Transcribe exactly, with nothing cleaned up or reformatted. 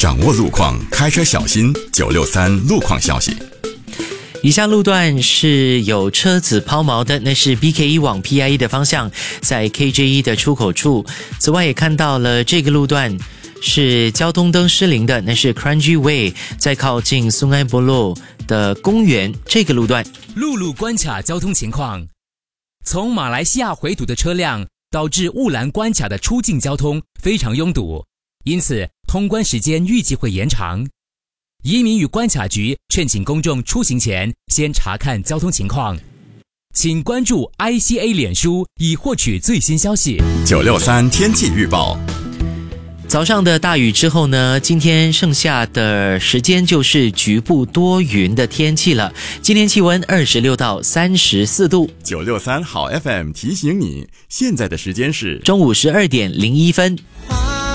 掌握路况，开车小心。九六三路况消息。 以下路段是有车子抛锚的，那是 B K 一 往 P I E 的方向，在 K J 一 的出口处。此外也看到了这个路段是交通灯失灵的，那是 Kranji Way， 在靠近 Sungai Buloh 的公园这个路段。 陆路关卡交通情况，从马来西亚回堵的车辆导致雾兰关卡的出境交通非常拥堵，因此通关时间预计会延长。移民与关卡局劝请公众出行前先查看交通情况，请关注 I C A 脸书以获取最新消息。 九六三天气预报。 早上的大雨之后呢，今天剩下的时间就是局部多云的天气了。今天气温二十六到三十四度。 九六三好 F M 提醒你，现在的时间是中午十二点零一分。